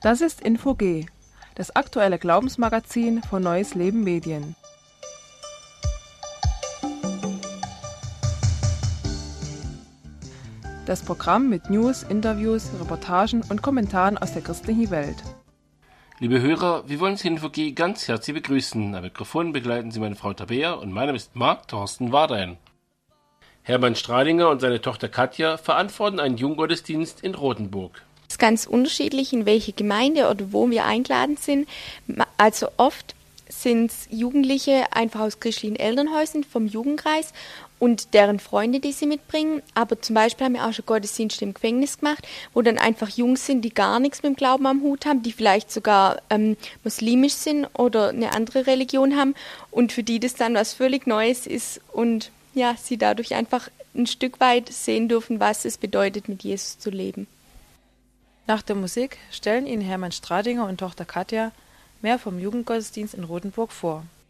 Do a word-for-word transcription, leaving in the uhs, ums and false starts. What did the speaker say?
Das ist Info G, das aktuelle Glaubensmagazin von Neues Leben Medien. Das Programm mit News, Interviews, Reportagen und Kommentaren aus der christlichen Welt. Liebe Hörer, wir wollen Sie in Info G ganz herzlich begrüßen. Am Mikrofon begleiten Sie meine Frau Tabea und mein Name ist Marc Thorsten Wardein. Hermann Stradinger und seine Tochter Katja verantworten einen Jugendgottesdienst in Rothenburg. Es ist ganz unterschiedlich, in welche Gemeinde oder wo wir eingeladen sind. Also oft sind es Jugendliche einfach aus christlichen Elternhäusern vom Jugendkreis und deren Freunde, die sie mitbringen. Aber zum Beispiel haben wir auch schon Gottesdienste im Gefängnis gemacht, wo dann einfach Jungs sind, die gar nichts mit dem Glauben am Hut haben, die vielleicht sogar ähm, muslimisch sind oder eine andere Religion haben und für die das dann was völlig Neues ist und ja, sie dadurch einfach ein Stück weit sehen dürfen, was es bedeutet, mit Jesus zu leben. Nach der Musik stellen Ihnen Hermann Stradinger und Tochter Katja mehr vom Jugendgottesdienst in Rothenburg vor.